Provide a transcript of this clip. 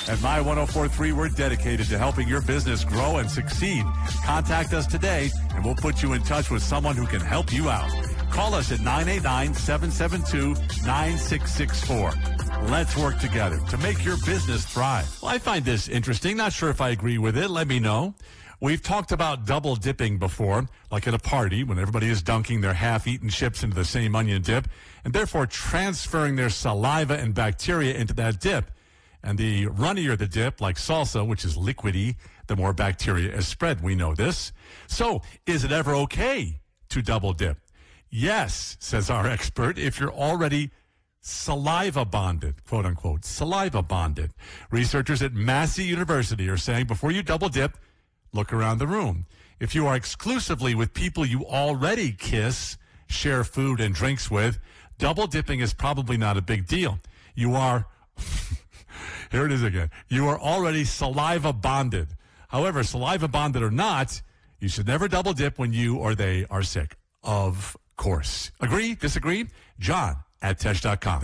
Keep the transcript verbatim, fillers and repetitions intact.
At My ten forty-three, we're dedicated to helping your business grow and succeed. Contact us today, and we'll put you in touch with someone who can help you out. Call us at nine eight nine, seven seven two, nine six six four. Let's work together to make your business thrive. Well, I find this interesting. Not sure if I agree with it. Let me know. We've talked about double dipping before, like at a party when everybody is dunking their half-eaten chips into the same onion dip and therefore transferring their saliva and bacteria into that dip. And the runnier the dip, like salsa, which is liquidy, the more bacteria is spread. We know this. So is it ever okay to double dip? Yes, says our expert, if you're already saliva bonded, quote unquote, saliva bonded. Researchers at Massey University are saying before you double dip, look around the room. If you are exclusively with people you already kiss, share food and drinks with, double dipping is probably not a big deal. You are, here it is again, you are already saliva bonded. However, saliva bonded or not, you should never double dip when you or they are sick. Of course. Agree? Disagree? John at Tesh dot com.